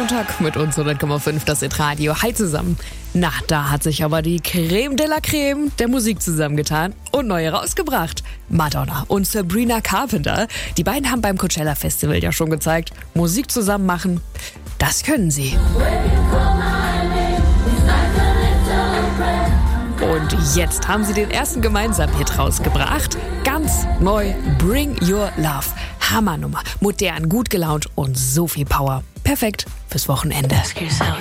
Sonntag mit uns 100,5 das Hit-Radio. Hi zusammen. Na, da hat sich aber die Creme de la Creme der Musik zusammengetan und neue rausgebracht. Madonna und Sabrina Carpenter. Die beiden haben beim Coachella Festival ja schon gezeigt, Musik zusammen machen, das können sie. Und jetzt haben sie den ersten gemeinsamen Hit rausgebracht. Ganz neu, Bring Your Love. Hammernummer, modern, gut gelaunt und so viel Power. Perfekt fürs Wochenende.